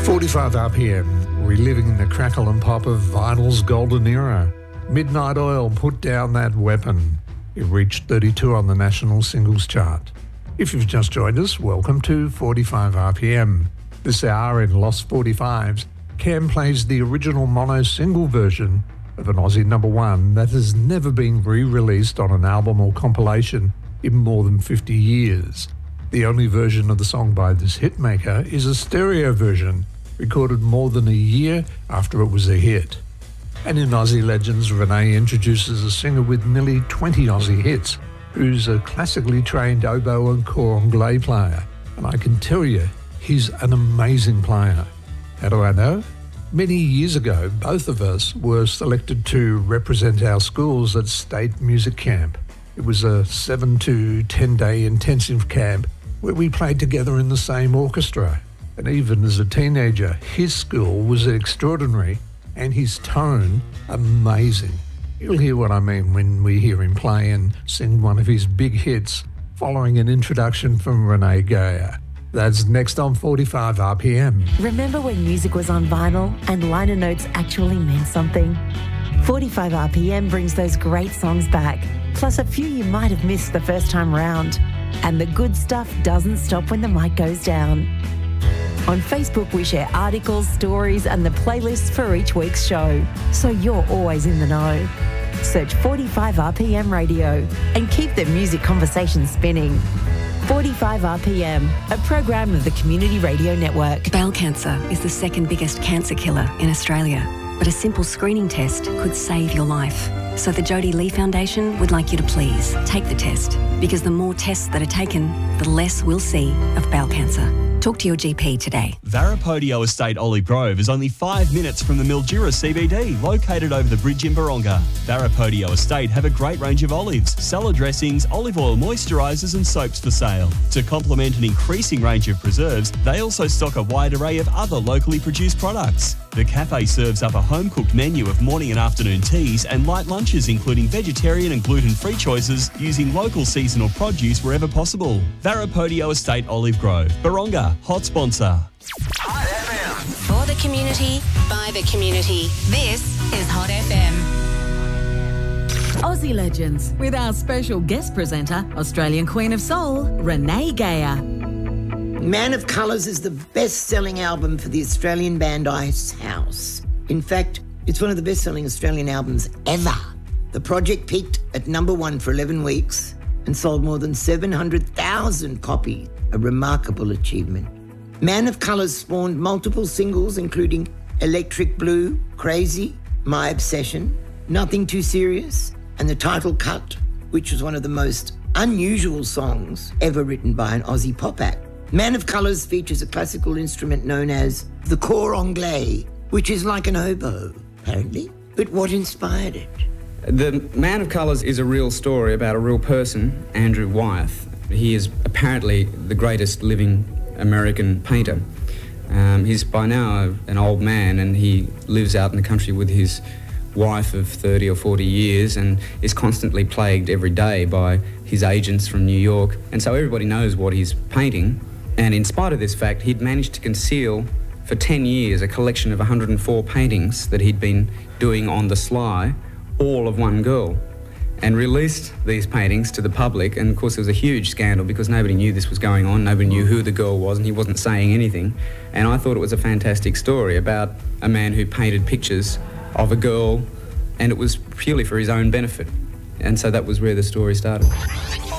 45 RPM, reliving the crackle and pop of vinyl's golden era. Midnight Oil put down that weapon. It reached 32 on the national singles chart. If you've just joined us, welcome to 45 RPM. This hour in Lost 45s, Cam plays the original mono single version of an Aussie number one that has never been re-released on an album or compilation in more than 50 years. The only version of the song by this hitmaker is a stereo version, recorded more than a year after it was a hit. And in Aussie Legends, Renee introduces a singer with nearly 20 Aussie hits, who's a classically trained oboe and cor anglais player. And I can tell you, he's an amazing player. How do I know? Many years ago, both of us were selected to represent our schools at State Music Camp. It was a 7 to 10-day intensive camp where we played together in the same orchestra. And even as a teenager, his skill was extraordinary and his tone amazing. You'll hear what I mean when we hear him play and sing one of his big hits, following an introduction from Renee Geyer. That's next on 45 RPM. Remember when music was on vinyl and liner notes actually meant something? 45 RPM brings those great songs back, plus a few you might have missed the first time round. And the good stuff doesn't stop when the mic goes down. On Facebook, we share articles, stories, and the playlists for each week's show, so you're always in the know. Search 45 RPM Radio and keep the music conversation spinning. 45 RPM, a program of the Community Radio Network. Bowel cancer is the second biggest cancer killer in Australia, but a simple screening test could save your life. So the Jodie Lee Foundation would like you to please take the test, because the more tests that are taken, the less we'll see of bowel cancer. Talk to your GP today. Varapodio Estate Olive Grove is only 5 minutes from the Mildura CBD, located over the bridge in Baronga. Varapodio Estate have a great range of olives, salad dressings, olive oil moisturisers and soaps for sale. To complement an increasing range of preserves, they also stock a wide array of other locally produced products. The cafe serves up a home-cooked menu of morning and afternoon teas and light lunches, including vegetarian and gluten-free choices, using local seasonal produce wherever possible. Varapodio Estate Olive Grove, Baronga, hot sponsor. Hot FM. For the community, by the community. This is Hot FM. Aussie Legends, with our special guest presenter, Australian Queen of Soul, Renee Geyer. Man of Colours is the best-selling album for the Australian band Ice House. In fact, it's one of the best-selling Australian albums ever. The project peaked at number one for 11 weeks and sold more than 700,000 copies, a remarkable achievement. Man of Colours spawned multiple singles, including Electric Blue, Crazy, My Obsession, Nothing Too Serious, and the title cut, which was one of the most unusual songs ever written by an Aussie pop act. Man of Colours features a classical instrument known as the cor anglais, which is like an oboe, apparently. But what inspired it? The Man of Colours is a real story about a real person, Andrew Wyeth. He is apparently the greatest living American painter. He's by now an old man, and he lives out in the country with his wife of 30 or 40 years and is constantly plagued every day by his agents from New York. And so everybody knows what he's painting. And in spite of this fact, he'd managed to conceal for 10 years a collection of 104 paintings that he'd been doing on the sly, all of one girl, and released these paintings to the public. And of course there was a huge scandal because nobody knew this was going on, nobody knew who the girl was, and he wasn't saying anything. And I thought it was a fantastic story about a man who painted pictures of a girl, and it was purely for his own benefit. And so that was where the story started.